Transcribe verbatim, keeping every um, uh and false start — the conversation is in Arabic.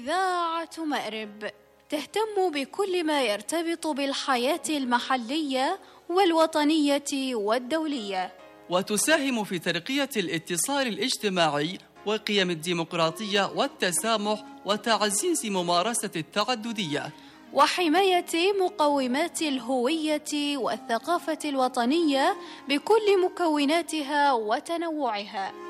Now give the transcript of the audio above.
إذاعة مأرب تهتم بكل ما يرتبط بالحياة المحلية والوطنية والدولية، وتساهم في ترقية الاتصال الاجتماعي وقيم الديمقراطية والتسامح وتعزيز ممارسة التعددية، وحماية مقومات الهوية والثقافة الوطنية بكل مكوناتها وتنوعها.